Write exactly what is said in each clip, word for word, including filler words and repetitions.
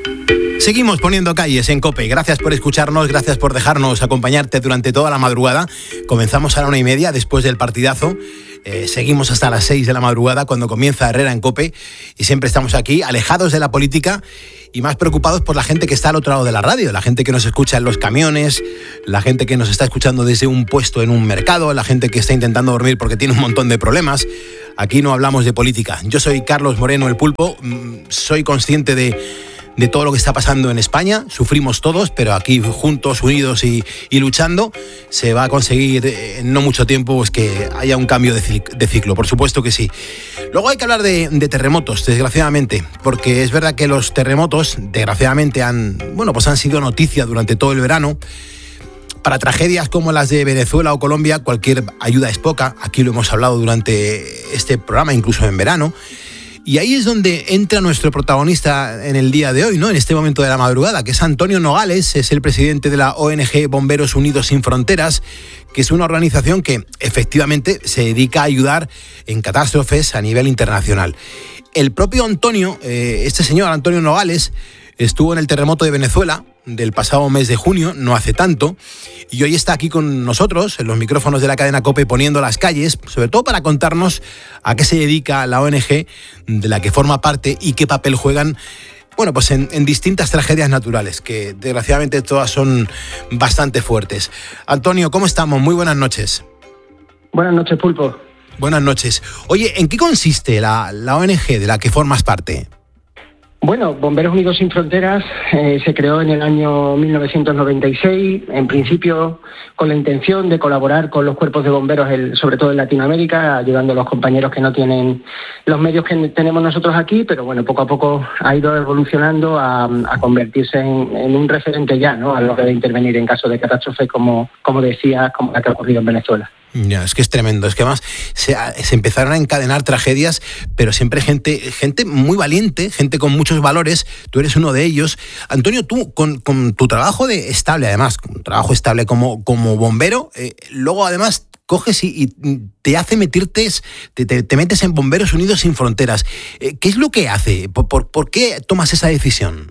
Seguimos poniendo calles en COPE. Gracias por escucharnos, gracias por dejarnos acompañarte durante toda la madrugada. Comenzamos a la una y media después del partidazo. Eh, seguimos hasta las seis de la madrugada cuando comienza Herrera en COPE y siempre estamos aquí, alejados de la política y más preocupados por la gente que está al otro lado de la radio, la gente que nos escucha en los camiones, la gente que nos está escuchando desde un puesto en un mercado, la gente que está intentando dormir porque tiene un montón de problemas. Aquí no hablamos de política. Yo soy Carlos Moreno, el Pulpo, soy consciente de... de todo lo que está pasando en España, sufrimos todos, pero aquí juntos, unidos y, y luchando, se va a conseguir en no mucho tiempo pues, que haya un cambio de, cic- de ciclo, por supuesto que sí. Luego hay que hablar de, de terremotos, desgraciadamente, porque es verdad que los terremotos, desgraciadamente, han, bueno, pues han sido noticia durante todo el verano. Para tragedias como las de Venezuela o Colombia, cualquier ayuda es poca, aquí lo hemos hablado durante este programa, incluso en verano. Y ahí es donde entra nuestro protagonista en el día de hoy, ¿no? En este momento de la madrugada, que es Antonio Nogales, es el presidente de la O N G Bomberos Unidos Sin Fronteras, que es una organización que efectivamente se dedica a ayudar en catástrofes a nivel internacional. El propio Antonio, eh, este señor Antonio Nogales, estuvo en el terremoto de Venezuela del pasado mes de junio, no hace tanto, y hoy está aquí con nosotros en los micrófonos de la cadena COPE poniendo las calles, sobre todo para contarnos a qué se dedica la O N G de la que forma parte y qué papel juegan, bueno, pues en, en distintas tragedias naturales, que desgraciadamente todas son bastante fuertes. Antonio, ¿cómo estamos? Muy buenas noches. Buenas noches, Pulpo. Buenas noches. Oye, ¿en qué consiste la, la O N G de la que formas parte? Bueno, Bomberos Unidos Sin Fronteras eh, se creó en el año mil novecientos noventa y seis, en principio con la intención de colaborar con los cuerpos de bomberos, el, sobre todo en Latinoamérica, ayudando a los compañeros que no tienen los medios que tenemos nosotros aquí, pero bueno, poco a poco ha ido evolucionando a, a convertirse en, en un referente ya, ¿no?, a la hora de intervenir en caso de catástrofe, como, como decía, como la que ha ocurrido en Venezuela. Ya, es que es tremendo, es que además se, se empezaron a encadenar tragedias, pero siempre gente, gente muy valiente, gente con muchos valores, tú eres uno de ellos. Antonio, tú con, con tu trabajo de estable, además, con trabajo estable como, como bombero, eh, luego además coges y, y te hace meterte, te, te, te metes en Bomberos Unidos Sin Fronteras. Eh, ¿Qué es lo que hace? ¿Por, por, por qué tomas esa decisión?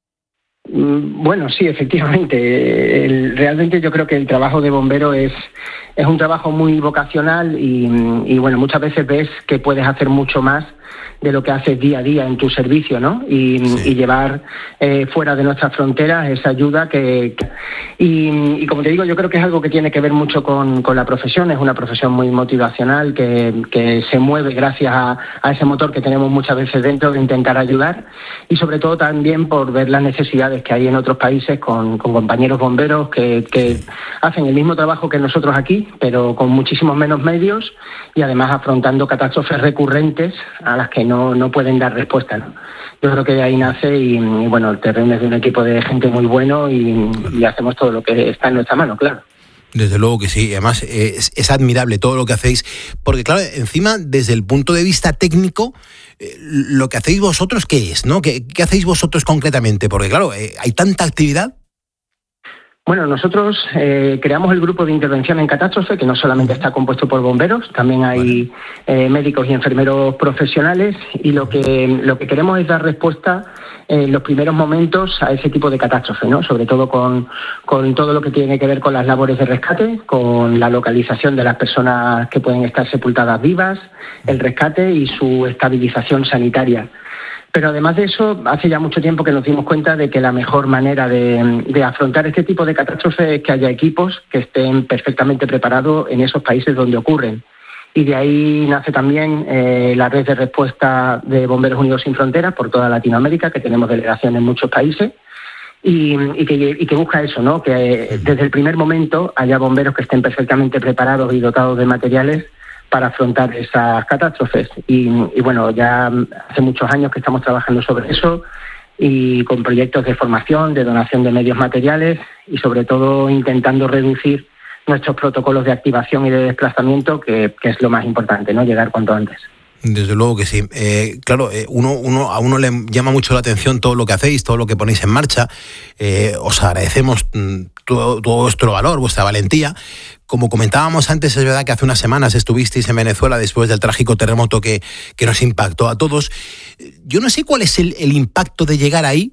Bueno, sí, efectivamente. El, realmente yo creo que el trabajo de bombero es, es un trabajo muy vocacional y, y bueno, muchas veces ves que puedes hacer mucho más de lo que haces día a día en tu servicio, ¿no? Y, sí. y llevar eh, fuera de nuestras fronteras esa ayuda que... que y, y como te digo, yo creo que es algo que tiene que ver mucho con, con la profesión, es una profesión muy motivacional que, que se mueve gracias a, a ese motor que tenemos muchas veces dentro de intentar ayudar y sobre todo también por ver las necesidades que hay en otros países con, con compañeros bomberos que, que hacen el mismo trabajo que nosotros aquí, pero con muchísimos menos medios y además afrontando catástrofes recurrentes a las que no, no pueden dar respuesta, ¿no? Yo creo que de ahí nace y, y bueno, te reúnes de un equipo de gente muy bueno y, y hacemos todo lo que está en nuestra mano, claro. Desde luego que sí, además es, es admirable todo lo que hacéis, porque claro, encima desde el punto de vista técnico, eh, lo que hacéis vosotros, ¿qué es? ¿No? ¿Qué, qué hacéis vosotros concretamente? Porque claro, eh, hay tanta actividad. Bueno, nosotros eh, creamos el grupo de intervención en catástrofe, que no solamente está compuesto por bomberos, también hay eh, médicos y enfermeros profesionales, y lo que lo que queremos es dar respuesta en los primeros momentos a ese tipo de catástrofe, ¿no? Sobre todo con, con todo lo que tiene que ver con las labores de rescate, con la localización de las personas que pueden estar sepultadas vivas, el rescate y su estabilización sanitaria. Pero además de eso, hace ya mucho tiempo que nos dimos cuenta de que la mejor manera de, de afrontar este tipo de catástrofes es que haya equipos que estén perfectamente preparados en esos países donde ocurren. Y de ahí nace también eh, la red de respuesta de Bomberos Unidos Sin Fronteras por toda Latinoamérica, que tenemos delegación en muchos países, y, y, que, y que busca eso, ¿no? Que desde el primer momento haya bomberos que estén perfectamente preparados y dotados de materiales para afrontar esas catástrofes. Y, y bueno, ya hace muchos años que estamos trabajando sobre eso y con proyectos de formación, de donación de medios materiales y sobre todo intentando reducir nuestros protocolos de activación y de desplazamiento, que, que es lo más importante, ¿no? Llegar cuanto antes. Desde luego que sí. Eh, claro, eh, uno, uno, a uno le llama mucho la atención todo lo que hacéis, todo lo que ponéis en marcha. Eh, os agradecemos mm, todo, todo vuestro valor, vuestra valentía. Como comentábamos antes, es verdad que hace unas semanas estuvisteis en Venezuela después del trágico terremoto que, que nos impactó a todos. Yo no sé cuál es el, el impacto de llegar ahí,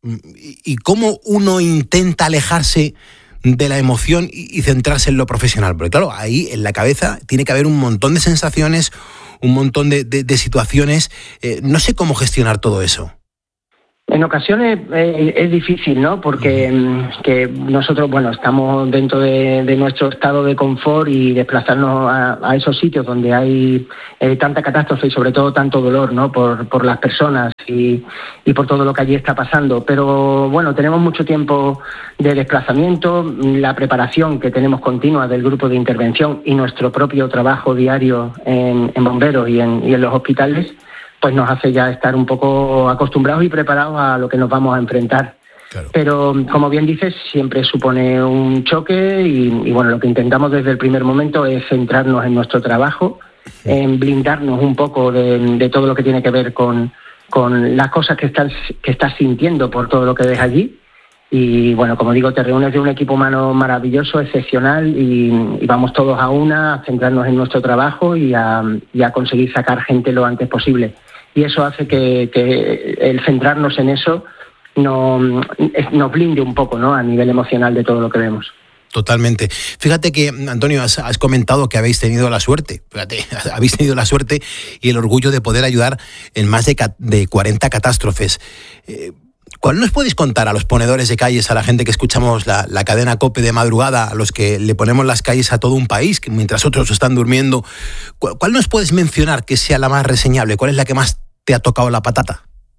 y cómo uno intenta alejarse de la emoción y centrarse en lo profesional. Porque claro, ahí en la cabeza tiene que haber un montón de sensaciones, un montón de, de, de situaciones. Eh, no sé cómo gestionar todo eso. En ocasiones eh, es difícil, ¿no? Porque uh-huh. que nosotros, bueno, estamos dentro de, de nuestro estado de confort y desplazarnos a, a esos sitios donde hay eh, tanta catástrofe y sobre todo tanto dolor, ¿no? Por, por las personas y, y por todo lo que allí está pasando. Pero bueno, tenemos mucho tiempo de desplazamiento, la preparación que tenemos continua del grupo de intervención y nuestro propio trabajo diario en, en bomberos y en, y en los hospitales, pues nos hace ya estar un poco acostumbrados y preparados a lo que nos vamos a enfrentar. Claro. Pero, como bien dices, siempre supone un choque y, y, bueno, lo que intentamos desde el primer momento es centrarnos en nuestro trabajo, sí. en blindarnos un poco de, de todo lo que tiene que ver con, con las cosas que estás, que estás sintiendo por todo lo que ves allí. Y, bueno, como digo, te reúnes de un equipo humano maravilloso, excepcional, y, y vamos todos a una a centrarnos en nuestro trabajo y a, y a conseguir sacar gente lo antes posible. Y eso hace que, que el centrarnos en eso no, nos blinde un poco, ¿no? A nivel emocional de todo lo que vemos. Totalmente. Fíjate que, Antonio, has, has comentado que habéis tenido la suerte, fíjate, habéis tenido la suerte y el orgullo de poder ayudar en más de, de cuarenta catástrofes. Eh, ¿Cuál nos podéis contar a los ponedores de calles, a la gente que escuchamos la, la cadena COPE de madrugada, a los que le ponemos las calles a todo un país, que mientras otros están durmiendo? ¿Cuál, cuál nos puedes mencionar que sea la más reseñable? ¿Cuál es la que más te ha tocado la patata?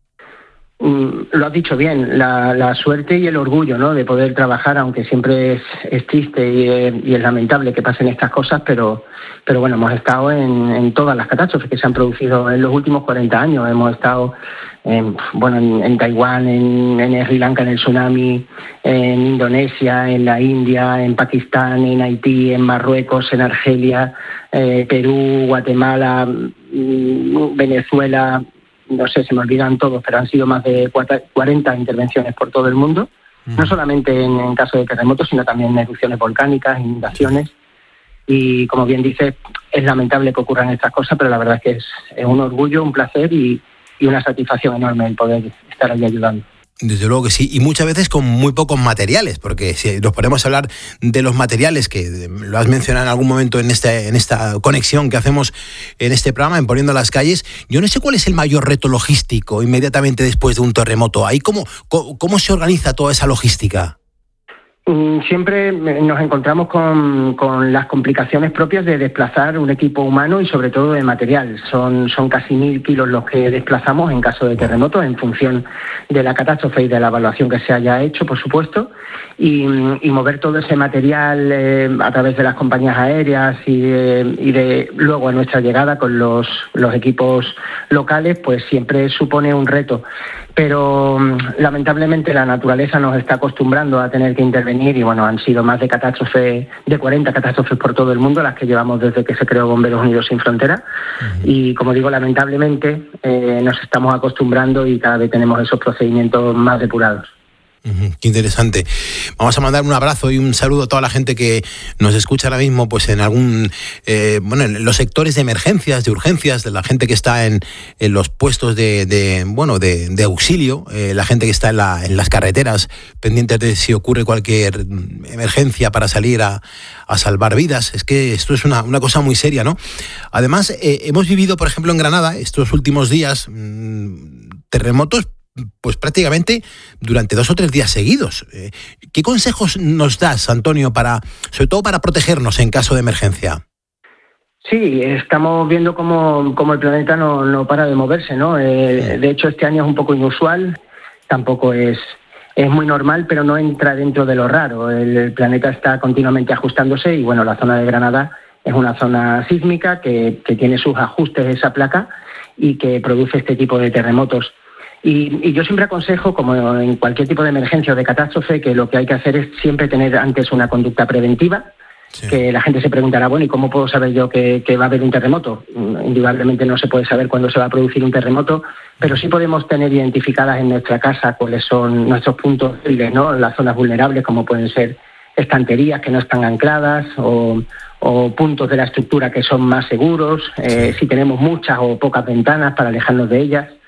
Mm, lo has dicho bien, la, la suerte y el orgullo, ¿no? De poder trabajar, aunque siempre es, es triste y, eh, y es lamentable que pasen estas cosas, pero, pero bueno, hemos estado en, en todas las catástrofes que se han producido en los últimos cuarenta años. Hemos estado en, bueno, en, en Taiwán, en, en Sri Lanka, en el tsunami, en Indonesia, en la India, en Pakistán, en Haití, en Marruecos, en Argelia, eh, Perú, Guatemala, Venezuela. No sé, se me olvidan todos, pero han sido más de cuarenta intervenciones por todo el mundo, mm. no solamente en, en caso de terremotos, sino también en erupciones volcánicas, inundaciones. Y como bien dices, es lamentable que ocurran estas cosas, pero la verdad es que es, es un orgullo, un placer y, y una satisfacción enorme el poder estar allí ayudando. Desde luego que sí, y muchas veces con muy pocos materiales, porque si nos ponemos a hablar de los materiales, que lo has mencionado en algún momento en esta, en esta conexión que hacemos en este programa, en Poniendo las Calles, yo no sé cuál es el mayor reto logístico inmediatamente después de un terremoto. Ahí ¿Cómo, cómo, cómo se organiza toda esa logística? Siempre nos encontramos con, con las complicaciones propias de desplazar un equipo humano y sobre todo de material. Son, son casi mil kilos los que desplazamos en caso de terremoto, en función de la catástrofe y de la evaluación que se haya hecho, por supuesto. Y, y mover todo ese material eh, a través de las compañías aéreas y de, y de luego a nuestra llegada con los, los equipos locales, pues siempre supone un reto. Pero lamentablemente la naturaleza nos está acostumbrando a tener que intervenir y bueno, han sido más de catástrofe, de cuarenta catástrofes por todo el mundo las que llevamos desde que se creó Bomberos Unidos Sin Fronteras. Uh-huh. Y como digo, lamentablemente eh, nos estamos acostumbrando y cada vez tenemos esos procedimientos más depurados. Uh-huh, qué interesante. Vamos a mandar un abrazo y un saludo a toda la gente que nos escucha ahora mismo, pues en algún, eh, bueno, en los sectores de emergencias, de urgencias, de la gente que está en, en los puestos de, de bueno, de, de auxilio, eh, la gente que está en, la, en las carreteras, pendientes de si ocurre cualquier emergencia para salir a, a salvar vidas. Es que esto es una, una cosa muy seria, ¿no? Además, eh, hemos vivido, por ejemplo, en Granada, estos últimos días, mmm, terremotos pues prácticamente durante dos o tres días seguidos. ¿Qué consejos nos das, Antonio, para, sobre todo para protegernos en caso de emergencia? Sí, estamos viendo cómo, cómo el planeta no, no para de moverse, ¿no? Eh, de hecho, este año es un poco inusual, tampoco es, es muy normal, pero no entra dentro de lo raro. El, el planeta está continuamente ajustándose y, bueno, la zona de Granada es una zona sísmica que, que tiene sus ajustes esa placa y que produce este tipo de terremotos. Y, y yo siempre aconsejo, como en cualquier tipo de emergencia o de catástrofe, que lo que hay que hacer es siempre tener antes una conducta preventiva, sí. Que la gente se preguntará, bueno, ¿y cómo puedo saber yo que, que va a haber un terremoto? Indudablemente no se puede saber cuándo se va a producir un terremoto, pero sí podemos tener identificadas en nuestra casa cuáles son nuestros puntos débiles, ¿no? Las zonas vulnerables, como pueden ser estanterías que no están ancladas o, o puntos de la estructura que son más seguros, eh, si tenemos muchas o pocas ventanas para alejarnos de ellas.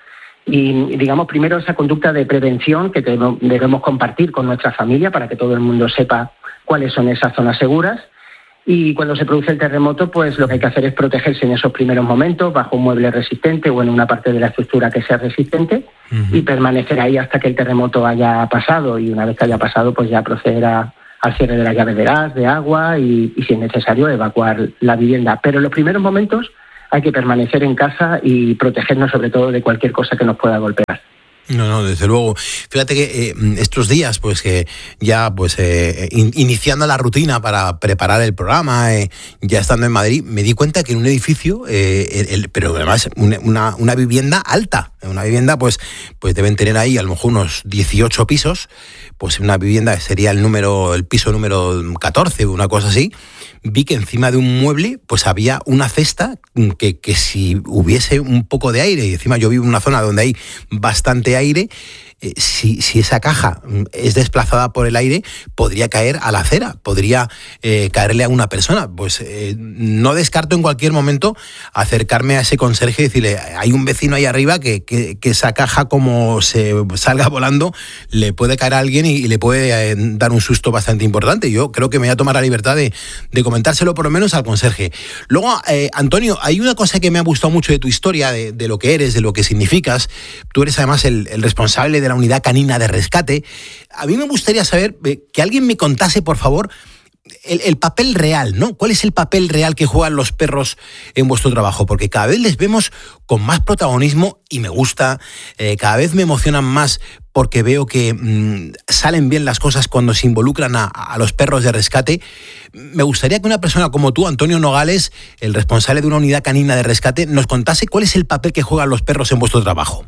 Y, digamos, primero esa conducta de prevención que debemos, debemos compartir con nuestra familia para que todo el mundo sepa cuáles son esas zonas seguras. Y cuando se produce el terremoto, pues lo que hay que hacer es protegerse en esos primeros momentos bajo un mueble resistente o en una parte de la estructura que sea resistente, uh-huh. y permanecer ahí hasta que el terremoto haya pasado. Y una vez que haya pasado, pues ya proceder a, al cierre de las llaves de gas, de agua y, y, si es necesario, evacuar la vivienda. Pero en los primeros momentos hay que permanecer en casa y protegernos sobre todo de cualquier cosa que nos pueda golpear. No, no, desde luego. Fíjate que eh, estos días, pues que ya pues eh, in, iniciando la rutina para preparar el programa, eh, ya estando en Madrid, me di cuenta que en un edificio, eh, el, el, pero además una, una vivienda alta, una vivienda pues, pues deben tener ahí a lo mejor unos dieciocho pisos, pues una vivienda sería el número, el piso número catorce, una cosa así. Vi que encima de un mueble pues había una cesta que, que si hubiese un poco de aire, y encima yo vivo en una zona donde hay bastante aire, eh, si, si esa caja es desplazada por el aire, podría caer a la acera, podría eh, caerle a una persona. Pues eh, no descarto en cualquier momento acercarme a ese conserje y decirle, hay un vecino ahí arriba que, que, que esa caja, como se salga volando, le puede caer a alguien y, y le puede eh, dar un susto bastante importante. Yo creo que me voy a tomar la libertad de, de comentárselo por lo menos al conserje. Luego, eh, Antonio, hay una cosa que me ha gustado mucho de tu historia, de, de lo que eres, de lo que significas. Tú eres además el, el responsable de la unidad canina de rescate. A mí me gustaría saber, eh, que alguien me contase, por favor, el, el papel real, ¿no? ¿Cuál es el papel real que juegan los perros en vuestro trabajo? Porque cada vez les vemos con más protagonismo y me gusta, eh, cada vez me emocionan más porque veo que mmm, salen bien las cosas cuando se involucran a, a los perros de rescate. Me gustaría que una persona como tú, Antonio Nogales, el responsable de una unidad canina de rescate, nos contase cuál es el papel que juegan los perros en vuestro trabajo.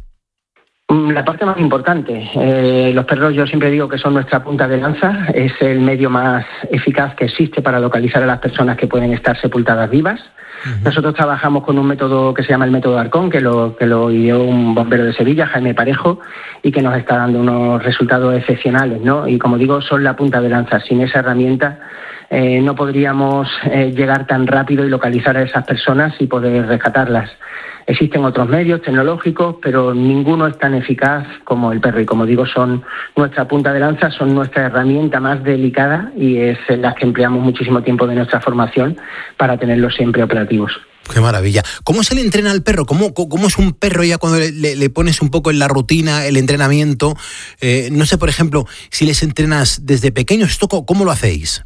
La parte más importante. Eh, los perros, yo siempre digo que son nuestra punta de lanza, es el medio más eficaz que existe para localizar a las personas que pueden estar sepultadas vivas. Uh-huh. Nosotros trabajamos con un método que se llama el método Arcón, que lo, que lo ideó un bombero de Sevilla, Jaime Parejo, y que nos está dando unos resultados excepcionales, ¿no? Y como digo, son la punta de lanza. Sin esa herramienta eh, no podríamos eh, llegar tan rápido y localizar a esas personas y poder rescatarlas. Existen otros medios tecnológicos, pero ninguno es tan eficaz como el perro. Y como digo, son nuestra punta de lanza, son nuestra herramienta más delicada y es en las que empleamos muchísimo tiempo de nuestra formación para tenerlos siempre operativos. ¡Qué maravilla! ¿Cómo se le entrena al perro? ¿Cómo, cómo es un perro ya cuando le, le, le pones un poco en la rutina, el entrenamiento? Eh, no sé, por ejemplo, si les entrenas desde pequeños, ¿esto cómo lo hacéis?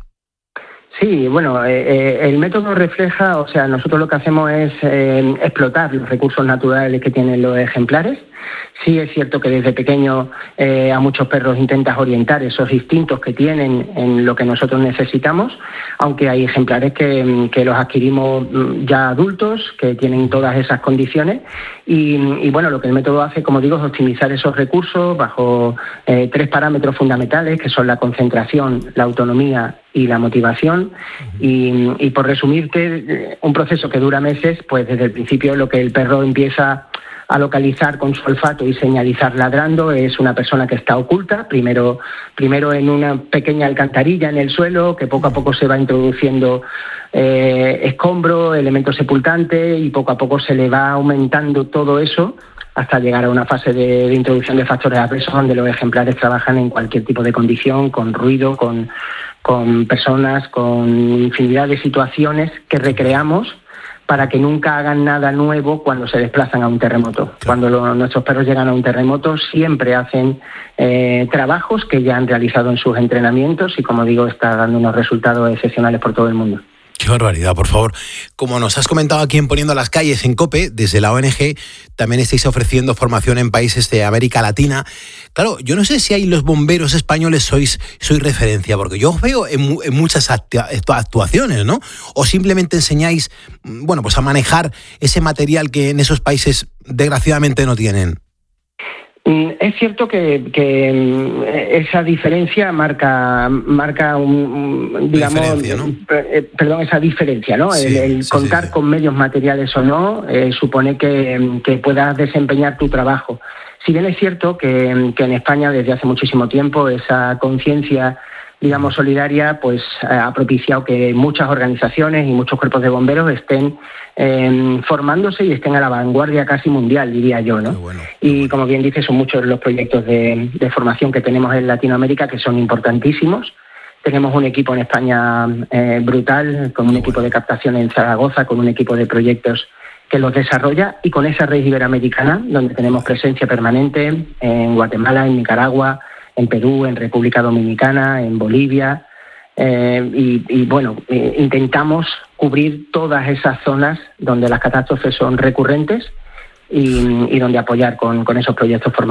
Sí, bueno, eh, eh, el método refleja, o sea, nosotros lo que hacemos es eh, explotar los recursos naturales que tienen los ejemplares. Sí es cierto que desde pequeño eh, a muchos perros intentas orientar esos instintos que tienen en lo que nosotros necesitamos, aunque hay ejemplares que, que los adquirimos ya adultos, que tienen todas esas condiciones. Y, y bueno, lo que el método hace, como digo, es optimizar esos recursos bajo eh, tres parámetros fundamentales, que son la concentración, la autonomía y la motivación. Uh-huh. Y, y por resumirte, un proceso que dura meses, pues desde el principio lo que el perro empieza a localizar con su olfato y señalizar ladrando es una persona que está oculta, primero, primero en una pequeña alcantarilla en el suelo, que poco a poco se va introduciendo eh, escombro, elemento sepultante, y poco a poco se le va aumentando todo eso hasta llegar a una fase de, de introducción de factores adversos donde los ejemplares trabajan en cualquier tipo de condición, con ruido, con, con personas, con infinidad de situaciones que recreamos para que nunca hagan nada nuevo cuando se desplazan a un terremoto. Claro. Cuando lo, nuestros perros llegan a un terremoto siempre hacen eh, trabajos que ya han realizado en sus entrenamientos y, como digo, está dando unos resultados excepcionales por todo el mundo. Qué barbaridad, por favor. Como nos has comentado aquí en Poniendo las Calles en COPE, desde la O N G también estáis ofreciendo formación en países de América Latina. Claro, yo no sé si ahí los bomberos españoles sois, sois referencia, porque yo os veo en, en muchas actuaciones, ¿no? O simplemente enseñáis, bueno, pues a manejar ese material que en esos países desgraciadamente no tienen. Es cierto que, que esa diferencia marca marca un, digamos, ¿no? perdón, esa diferencia, ¿no? Sí, el el sí, contar sí, sí. con medios materiales o no eh, supone que, que puedas desempeñar tu trabajo. Si bien es cierto que, que en España desde hace muchísimo tiempo esa conciencia digamos, solidaria, pues ha propiciado que muchas organizaciones y muchos cuerpos de bomberos estén eh, formándose y estén a la vanguardia casi mundial, diría yo, ¿no? Bueno. Y como bien dices, son muchos los proyectos de, de formación que tenemos en Latinoamérica que son importantísimos. Tenemos un equipo en España eh, brutal, con un equipo de captación en Zaragoza, con un equipo de proyectos que los desarrolla, y con esa red iberoamericana, donde tenemos presencia permanente en Guatemala, en Nicaragua, en Perú, en República Dominicana, en Bolivia, eh, y, y bueno, eh, intentamos cubrir todas esas zonas donde las catástrofes son recurrentes y, y donde apoyar con, con esos proyectos formativos.